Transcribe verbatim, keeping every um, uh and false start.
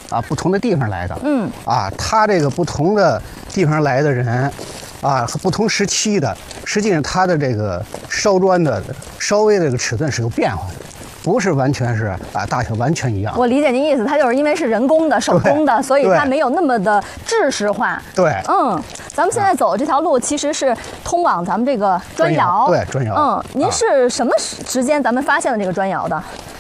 啊不同的地方来的， 嗯， 啊，他这个不同的地方来的人，啊，和不同时期的，实际上它的这个烧砖的稍微这个尺寸是有变化的。不是完全是啊，大小完全一样。 我理解您意思，它就是因为是人工的、手工的，所以它没有那么的制式化。 对， 嗯，咱们现在走的这条路其实是通往咱们这个砖窑。 对，砖窑。 嗯，您是什么时间咱们发现了这个砖窑的？